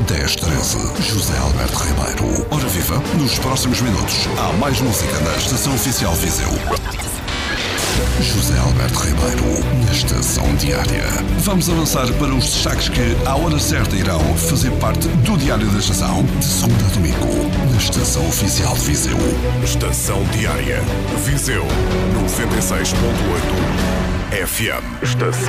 1013. José Alberto Ribeiro. Ora viva, nos próximos minutos há mais música na Estação Oficial Viseu. José Alberto Ribeiro, na Estação Diária. Vamos avançar para os destaques que, à hora certa, irão fazer parte do Diário da Estação, de segunda a domingo, na Estação Oficial de Viseu. Estação Diária, Viseu, 96.8 FM. Estação